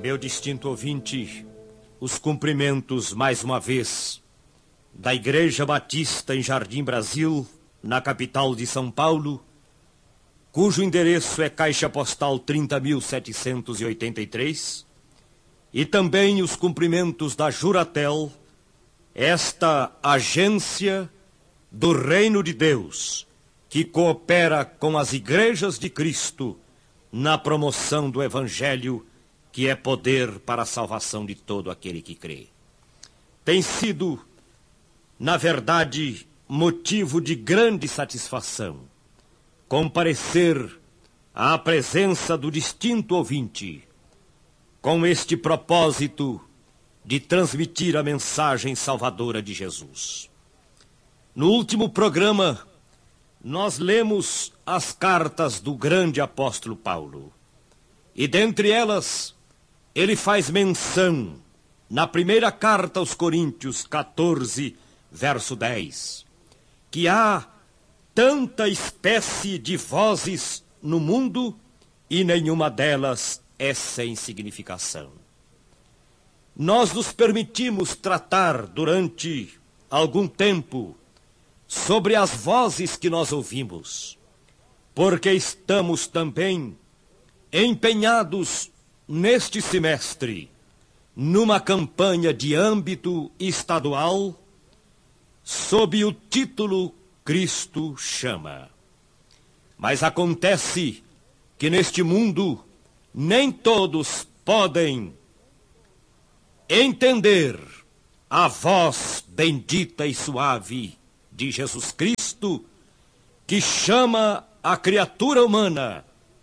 Meu distinto ouvinte, os cumprimentos mais uma vez da Igreja Batista em Jardim Brasil, na capital de São Paulo, cujo endereço é Caixa Postal 30.783, e também os cumprimentos da Juratel, esta agência do Reino de Deus, que coopera com as igrejas de Cristo na promoção do Evangelho, que é poder para a salvação de todo aquele que crê. Tem sido, na verdade, motivo de grande satisfação comparecer à presença do distinto ouvinte, com este propósito de transmitir a mensagem salvadora de Jesus. No último programa, nós lemos as cartas do grande apóstolo Paulo, e dentre elas, ele faz menção, na primeira carta aos Coríntios 14, verso 10, que há tanta espécie de vozes no mundo e nenhuma delas é sem significação. Nós nos permitimos tratar durante algum tempo sobre as vozes que nós ouvimos, porque estamos também empenhados neste semestre numa campanha de âmbito estadual sob o título Cristo Chama. Mas acontece que neste mundo nem todos podem entender a voz bendita e suave de Jesus Cristo, que chama a criatura humana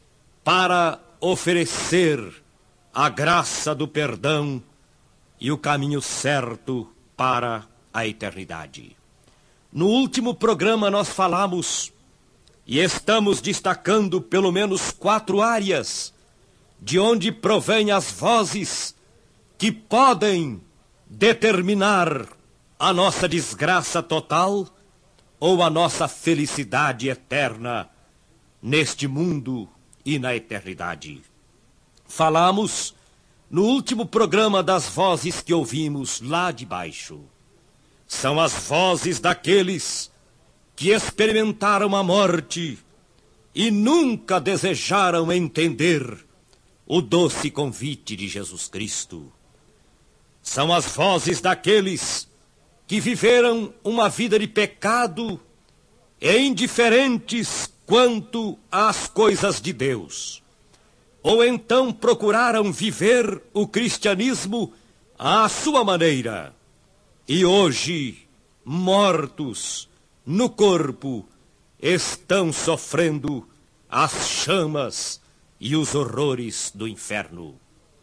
para oferecer a graça do perdão e o caminho certo para a eternidade. No último programa nós falamos e estamos destacando pelo menos 4 áreas de onde provêm as vozes que podem determinar a nossa desgraça total ou a nossa felicidade eterna neste mundo e na eternidade. Falamos no último programa das vozes que ouvimos lá de baixo. São as vozes daqueles que experimentaram a morte e nunca desejaram entender o doce convite de Jesus Cristo. São as vozes daqueles que viveram uma vida de pecado e indiferentes quanto às coisas de Deus, ou então procuraram viver o cristianismo à sua maneira, e hoje, mortos no corpo, estão sofrendo as chamas e os horrores do inferno.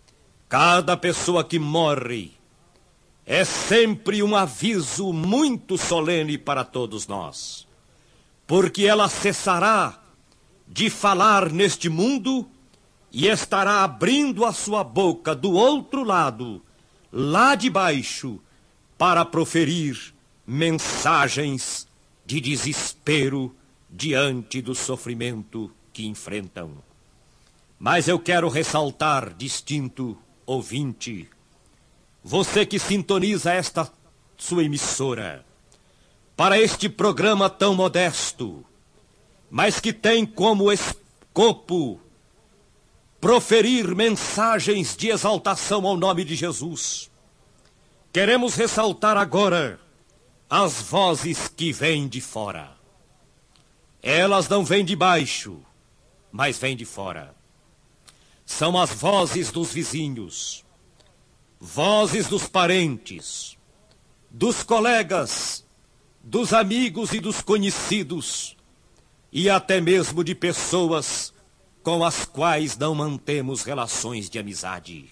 Cada pessoa que morre é sempre um aviso muito solene para todos nós, porque ela cessará de falar neste mundo e estará abrindo a sua boca do outro lado, lá de baixo, para proferir mensagens de desespero diante do sofrimento que enfrentam. Mas eu quero ressaltar, distinto ouvinte, você que sintoniza esta sua emissora, para este programa tão modesto, mas que tem como escopo proferir mensagens de exaltação ao nome de Jesus. Queremos ressaltar agora as vozes que vêm de fora. Elas não vêm de baixo, mas vêm de fora. São as vozes dos vizinhos, vozes dos parentes, dos colegas, dos amigos e dos conhecidos, e até mesmo de pessoas com as quais não mantemos relações de amizade.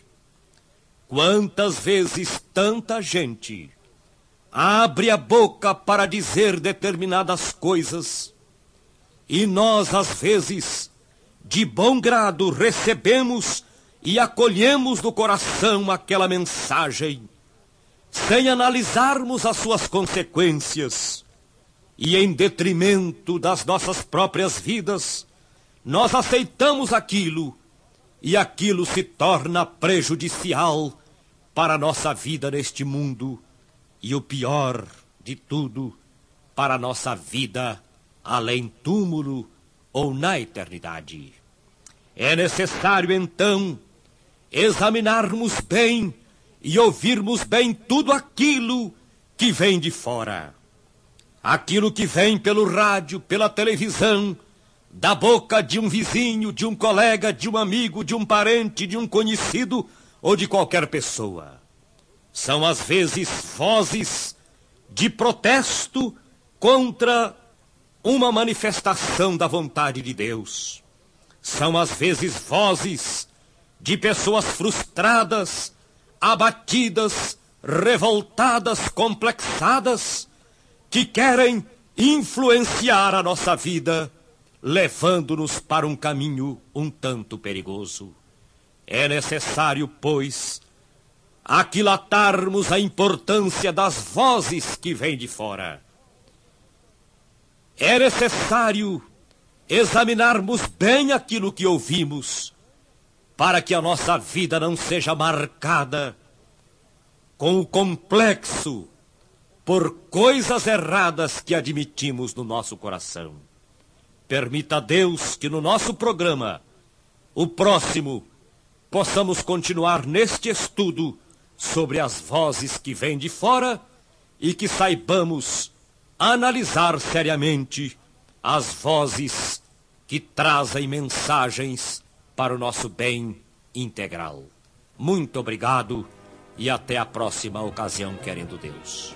Quantas vezes tanta gente abre a boca para dizer determinadas coisas, e nós, às vezes, de bom grado, recebemos e acolhemos no coração aquela mensagem, sem analisarmos as suas consequências, e em detrimento das nossas próprias vidas, nós aceitamos aquilo e aquilo se torna prejudicial para a nossa vida neste mundo e, o pior de tudo, para a nossa vida além túmulo ou na eternidade. É necessário, então, examinarmos bem e ouvirmos bem tudo aquilo que vem de fora. Aquilo que vem pelo rádio, pela televisão, da boca de um vizinho, de um colega, de um amigo, de um parente, de um conhecido ou de qualquer pessoa. São às vezes vozes de protesto contra uma manifestação da vontade de Deus. São às vezes vozes de pessoas frustradas, abatidas, revoltadas, complexadas, que querem influenciar a nossa vida, levando-nos para um caminho um tanto perigoso. É necessário, pois, aquilatarmos a importância das vozes que vêm de fora. É necessário examinarmos bem aquilo que ouvimos, para que a nossa vida não seja marcada com o complexo por coisas erradas que admitimos no nosso coração. Permita a Deus que no nosso programa, o próximo, possamos continuar neste estudo sobre as vozes que vêm de fora e que saibamos analisar seriamente as vozes que trazem mensagens para o nosso bem integral. Muito obrigado e até a próxima ocasião, querendo Deus.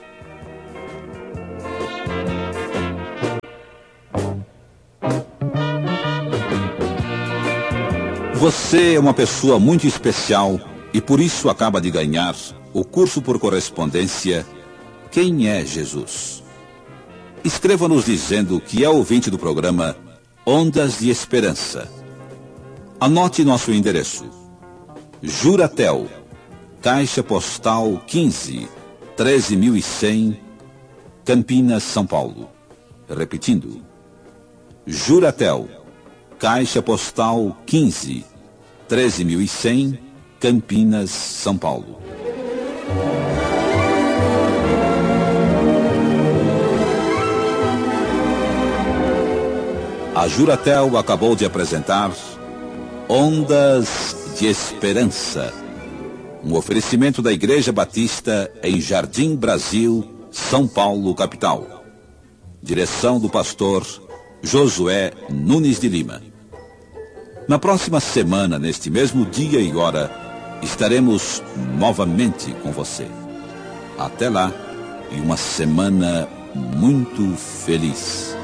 Você é uma pessoa muito especial e por isso acaba de ganhar o curso por correspondência Quem é Jesus? Escreva-nos dizendo que é ouvinte do programa Ondas de Esperança. Anote nosso endereço: Juratel, Caixa Postal 15, 13.100, Campinas, São Paulo. Repetindo: Juratel, Caixa Postal 15, 13.100, Campinas, São Paulo. A Juratel acabou de apresentar Ondas de Esperança, um oferecimento da Igreja Batista em Jardim Brasil, São Paulo, capital. Direção do pastor Josué Nunes de Lima. Na próxima semana, neste mesmo dia e hora, estaremos novamente com você. Até lá e uma semana muito feliz.